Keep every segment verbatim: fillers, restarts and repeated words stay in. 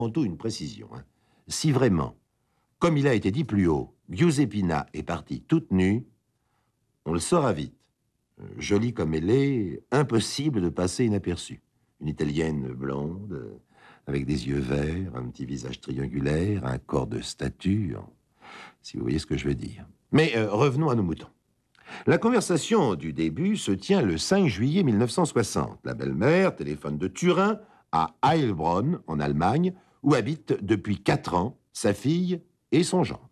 Tantôt une précision. Hein. Si vraiment, comme il a été dit plus haut, Giuseppina est partie toute nue, on le saura vite. Jolie comme elle est, impossible de passer inaperçue. Une Italienne blonde, avec des yeux verts, un petit visage triangulaire, un corps de statue, si vous voyez ce que je veux dire. Mais euh, revenons à nos moutons. La conversation du début se tient le cinq juillet mille neuf cent soixante. La belle-mère téléphone de Turin à Heilbronn, en Allemagne, où habitent depuis quatre ans sa fille et son gendre.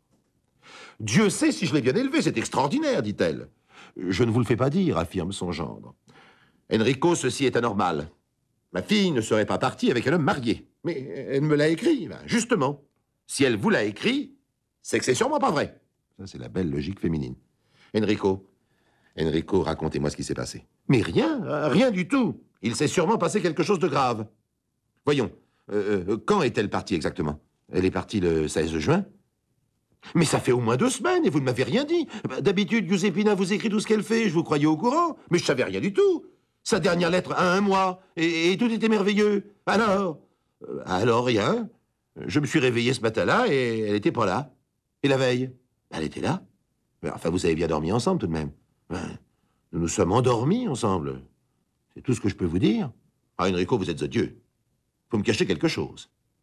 « Dieu sait si je l'ai bien élevé, c'est extraordinaire, dit-elle. »« Je ne vous le fais pas dire, affirme son gendre. Enrico, ceci est anormal. Ma fille ne serait pas partie avec un homme marié. Mais elle me l'a écrit, ben, justement. Si elle vous l'a écrit, c'est que c'est sûrement pas vrai. » Ça, c'est la belle logique féminine. « Enrico, Enrico, racontez-moi ce qui s'est passé. »« Mais rien, rien du tout. Il s'est sûrement passé quelque chose de grave. » « Voyons, euh, euh, quand est-elle partie exactement? Elle est partie le seize juin. »« Mais ça fait au moins deux semaines et vous ne m'avez rien dit. D'habitude, Giuseppina vous écrit tout ce qu'elle fait, je vous croyais au courant. Mais je savais rien du tout. Sa dernière lettre a un mois et, et tout était merveilleux. Alors euh, Alors rien. Je me suis réveillé ce matin-là et elle n'était pas là. Et la veille? Elle était là. Mais enfin, vous avez bien dormi ensemble tout de même. Ben, nous nous sommes endormis ensemble. C'est tout ce que je peux vous dire. Ah, Enrico, vous êtes odieux. Vous me cachez quelque chose.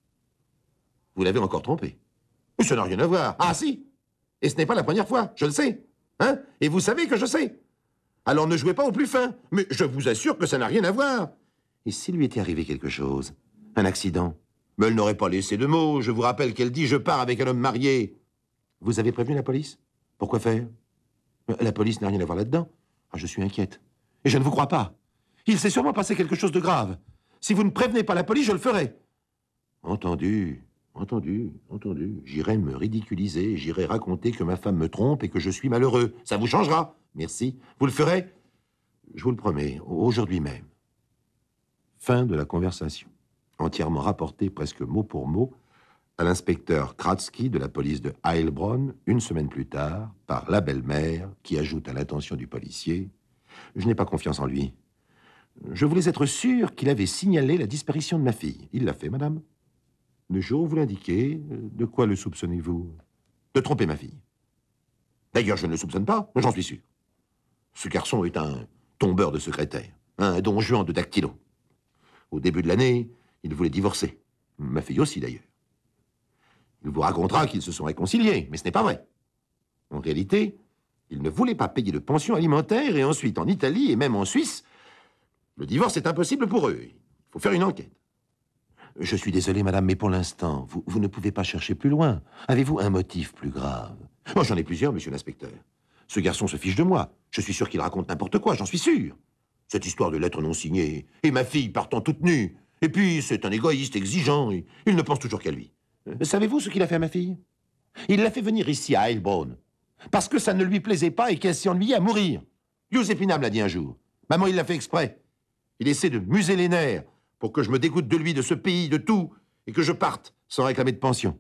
Vous l'avez encore trompé. Mais ça n'a rien à voir. Ah, si. Et ce n'est pas la première fois, je le sais. Hein? Et vous savez que je sais. Alors ne jouez pas au plus fin. Mais je vous assure que ça n'a rien à voir. Et s'il lui était arrivé quelque chose? Un accident? Mais elle n'aurait pas laissé de mots. Je vous rappelle qu'elle dit « je pars avec un homme marié ». Vous avez prévenu la police? Pourquoi faire? La police n'a rien à voir là-dedans. Ah, je suis inquiète. Et je ne vous crois pas. Il s'est sûrement passé quelque chose de grave. Si vous ne prévenez pas la police, je le ferai. Entendu, entendu, entendu. J'irai me ridiculiser, j'irai raconter que ma femme me trompe et que je suis malheureux. Ça vous changera. Merci. Vous le ferez? Je vous le promets, aujourd'hui même. Fin de la conversation. Entièrement rapportée presque mot pour mot à l'inspecteur Kratzky de la police de Heilbronn, une semaine plus tard, par la belle-mère, qui ajoute à l'attention du policier « Je n'ai pas confiance en lui. Je voulais être sûr qu'il avait signalé la disparition de ma fille. Il l'a fait, madame. Le jour où vous l'indiquez, de quoi le soupçonnez-vous? De tromper ma fille. D'ailleurs, je ne le soupçonne pas, j'en suis sûr. Ce garçon est un tombeur de secrétaire, un don Juan de dactylo. Au début de l'année, il voulait divorcer. Ma fille aussi, d'ailleurs. Il vous racontera qu'ils se sont réconciliés, mais ce n'est pas vrai. En réalité, il ne voulait pas payer de pension alimentaire et ensuite, en Italie et même en Suisse, le divorce est impossible pour eux. Il faut faire une enquête. Je suis désolé, madame, mais pour l'instant, vous, vous ne pouvez pas chercher plus loin. Avez-vous un motif plus grave? Moi, j'en ai plusieurs, monsieur l'inspecteur. Ce garçon se fiche de moi. Je suis sûr qu'il raconte n'importe quoi, j'en suis sûr. Cette histoire de lettres non signées, et ma fille partant toute nue. Et puis, c'est un égoïste exigeant, il, il ne pense toujours qu'à lui. Euh, Savez-vous ce qu'il a fait à ma fille? Il l'a fait venir ici, à Heilbronn, parce que ça ne lui plaisait pas et qu'elle s'y ennuyait à mourir. Giuseppina me l'a dit un jour. Maman, il l'a fait exprès. Il essaie de muser les nerfs pour que je me dégoûte de lui, de ce pays, de tout, et que je parte sans réclamer de pension.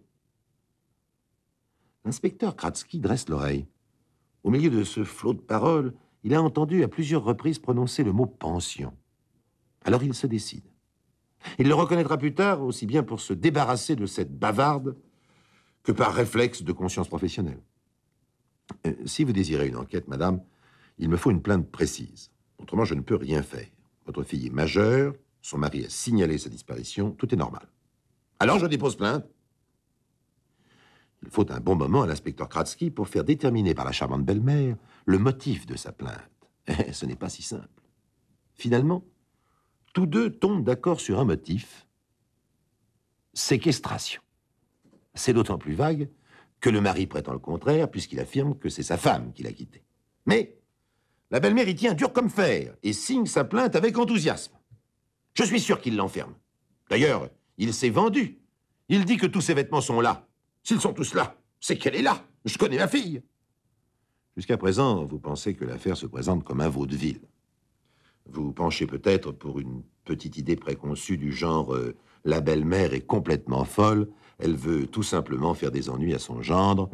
L'inspecteur Kratzky dresse l'oreille. Au milieu de ce flot de paroles, il a entendu à plusieurs reprises prononcer le mot « pension ». Alors il se décide. Il le reconnaîtra plus tard, aussi bien pour se débarrasser de cette bavarde que par réflexe de conscience professionnelle. Euh, si vous désirez une enquête, madame, il me faut une plainte précise. Autrement, je ne peux rien faire. Votre fille est majeure, son mari a signalé sa disparition, tout est normal. Alors je dépose plainte. Il faut un bon moment à l'inspecteur Kratzky pour faire déterminer par la charmante belle-mère le motif de sa plainte. Et ce n'est pas si simple. Finalement, tous deux tombent d'accord sur un motif. Séquestration. C'est d'autant plus vague que le mari prétend le contraire, puisqu'il affirme que c'est sa femme qui l'a quitté. Mais la belle-mère y tient dur comme fer et signe sa plainte avec enthousiasme. Je suis sûr qu'il l'enferme. D'ailleurs, il s'est vendu. Il dit que tous ses vêtements sont là. S'ils sont tous là, c'est qu'elle est là. Je connais ma fille. Jusqu'à présent, vous pensez que l'affaire se présente comme un vaudeville. Vous penchez peut-être pour une petite idée préconçue du genre euh, « la belle-mère est complètement folle, elle veut tout simplement faire des ennuis à son gendre ».